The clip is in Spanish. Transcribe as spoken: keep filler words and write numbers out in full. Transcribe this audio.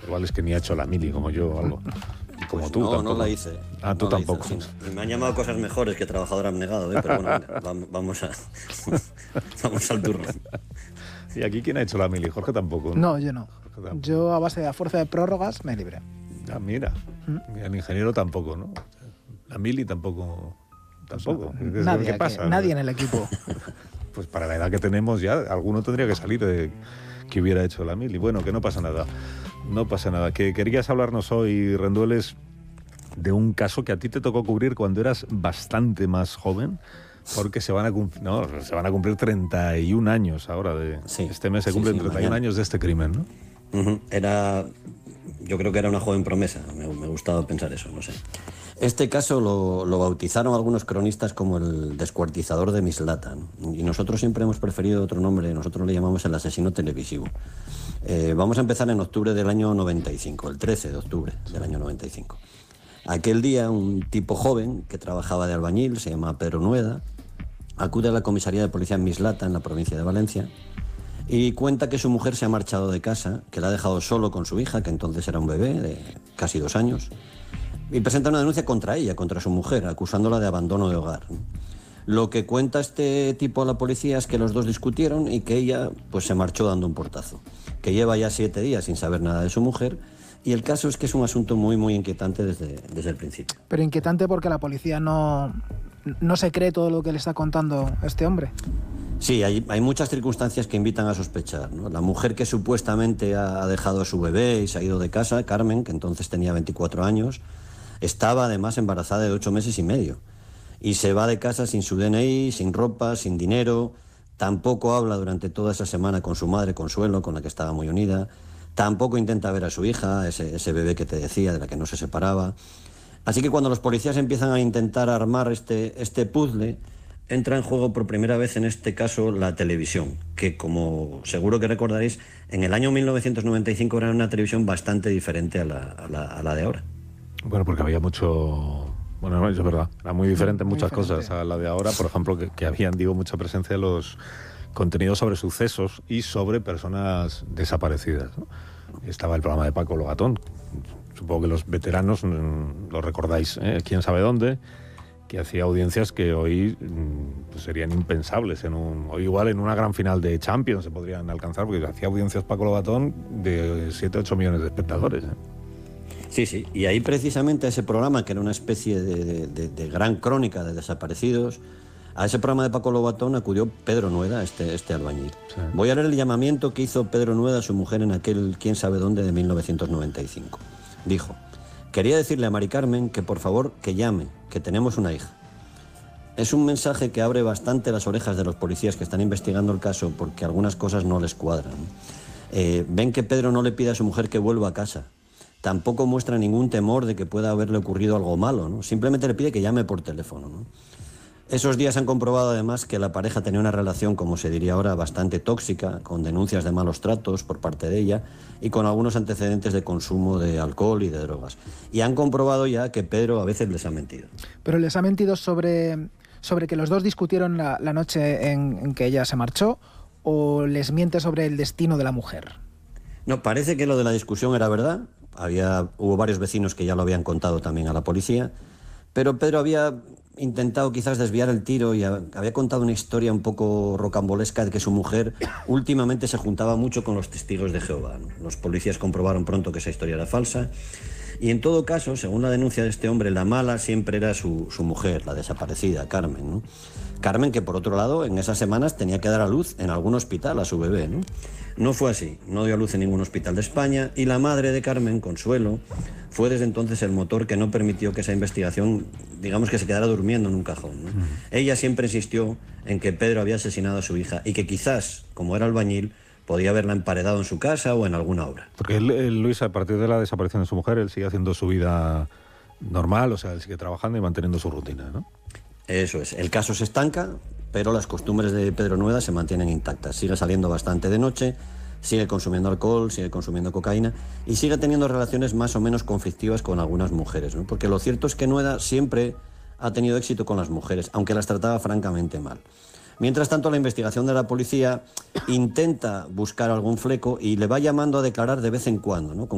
Igual es que ni ha hecho la mili como yo o algo. Como pues tú no, tampoco. no la hice. Ah, tú no tampoco. Hice, sí. Y me han llamado cosas mejores que trabajador abnegado, ¿eh? Pero bueno, venga, vamos, a, vamos al turno. ¿Y aquí quién ha hecho la mili? Jorge tampoco, ¿no? No, yo no. Yo a base de a fuerza de prórrogas me libré. Ah, mira. ¿Mm? El ingeniero tampoco, ¿no? La mili tampoco. Tampoco. Pues no, nadie, ¿Qué pasa? Que, nadie en el equipo. Pues para la edad que tenemos ya, alguno tendría que salir de que hubiera hecho la mili. Bueno, que no pasa nada. No pasa nada. Que querías hablarnos hoy, Rendueles, de un caso que a ti te tocó cubrir cuando eras bastante más joven, porque se van a cumplir, no, se van a cumplir treinta y un años ahora. De, sí, este mes se cumplen sí, sí, treinta y un mañana. Años de este crimen, ¿no? Uh-huh. Era, yo creo que era una joven promesa. Me, me gustaba pensar eso, no sé. Este caso lo, lo bautizaron algunos cronistas como el descuartizador de Mislata, ¿no? Y nosotros siempre hemos preferido otro nombre, nosotros le llamamos el asesino televisivo. Eh, vamos a empezar en octubre del año noventa y cinco, el trece de octubre del año noventa y cinco. Aquel día un tipo joven que trabajaba de albañil, se llama Pedro Nueda, acude a la comisaría de policía en Mislata, en la provincia de Valencia, y cuenta que su mujer se ha marchado de casa, que la ha dejado solo con su hija, que entonces era un bebé de casi dos años, y presenta una denuncia contra ella, contra su mujer, acusándola de abandono de hogar. Lo que cuenta este tipo a la policía es que los dos discutieron y que ella pues, se marchó dando un portazo, que lleva ya siete días sin saber nada de su mujer, y el caso es que es un asunto muy, muy inquietante desde, desde el principio. Pero inquietante porque la policía no, no se cree todo lo que le está contando este hombre. Sí, hay, hay muchas circunstancias que invitan a sospechar, ¿no? La mujer que supuestamente ha dejado a su bebé y se ha ido de casa, Carmen, que entonces tenía veinticuatro años, estaba además embarazada de ocho meses y medio. Y se va de casa sin su D N I, sin ropa, sin dinero. Tampoco habla durante toda esa semana con su madre, Consuelo, con la que estaba muy unida. Tampoco intenta ver a su hija, ese, ese bebé que te decía, de la que no se separaba. Así que cuando los policías empiezan a intentar armar este, este puzzle, entra en juego por primera vez en este caso la televisión, que como seguro que recordaréis, en el año mil novecientos noventa y cinco era una televisión bastante diferente a la, a la, a la de ahora. Bueno, porque había mucho... Bueno, no, es verdad, era muy diferente en muchas diferente. cosas a la de ahora. Por ejemplo, que, que habían, digo, mucha presencia de los contenidos sobre sucesos y sobre personas desaparecidas, ¿no? Estaba el programa de Paco Lobatón, supongo que los veteranos mmm, lo recordáis, ¿eh? Quién sabe dónde, que hacía audiencias que hoy mmm, pues serían impensables, en un, hoy igual en una gran final de Champions se podrían alcanzar, porque hacía audiencias Paco Lobatón de siete a ocho millones de espectadores, ¿eh? Sí, sí, y ahí precisamente a ese programa, que era una especie de, de, de gran crónica de desaparecidos, a ese programa de Paco Lobatón acudió Pedro Nueda, este, este albañil. Sí. Voy a leer el llamamiento que hizo Pedro Nueda a su mujer en aquel quién sabe dónde de mil novecientos noventa y cinco. Dijo: quería decirle a Mari Carmen que por favor que llame, que tenemos una hija. Es un mensaje que abre bastante las orejas de los policías que están investigando el caso, porque algunas cosas no les cuadran. Eh, ven que Pedro no le pide a su mujer que vuelva a casa. Tampoco muestra ningún temor de que pueda haberle ocurrido algo malo, ¿no? Simplemente le pide que llame por teléfono, ¿no? Esos días han comprobado además que la pareja tenía una relación, como se diría ahora, bastante tóxica, con denuncias de malos tratos por parte de ella y con algunos antecedentes de consumo de alcohol y de drogas. Y han comprobado ya que Pedro a veces les ha mentido. Pero les ha mentido sobre, sobre que los dos discutieron la, la noche en, en que ella se marchó, ¿o les miente sobre el destino de la mujer? No, parece que lo de la discusión era verdad. Había, hubo varios vecinos que ya lo habían contado también a la policía, pero Pedro había intentado quizás desviar el tiro y había contado una historia un poco rocambolesca de que su mujer últimamente se juntaba mucho con los testigos de Jehová, ¿no? Los policías comprobaron pronto que esa historia era falsa y en todo caso, según la denuncia de este hombre, la mala siempre era su, su mujer, la desaparecida, Carmen, ¿no? Carmen, que por otro lado en esas semanas tenía que dar a luz en algún hospital a su bebé, ¿no? No fue así, no dio a luz en ningún hospital de España y la madre de Carmen, Consuelo, fue desde entonces el motor que no permitió que esa investigación, digamos, que se quedara durmiendo en un cajón, ¿no? Mm. Ella siempre insistió en que Pedro había asesinado a su hija y que quizás, como era albañil, podía haberla emparedado en su casa o en alguna obra. Porque él, él, Luis, a partir de la desaparición de su mujer, él sigue haciendo su vida normal, o sea, él sigue trabajando y manteniendo su rutina, ¿no? Eso es, el caso se estanca, pero las costumbres de Pedro Nueda se mantienen intactas. Sigue saliendo bastante de noche, sigue consumiendo alcohol, sigue consumiendo cocaína y sigue teniendo relaciones más o menos conflictivas con algunas mujeres, ¿no? Porque lo cierto es que Nueda siempre ha tenido éxito con las mujeres, aunque las trataba francamente mal. Mientras tanto, la investigación de la policía intenta buscar algún fleco y le va llamando a declarar de vez en cuando, ¿no? Con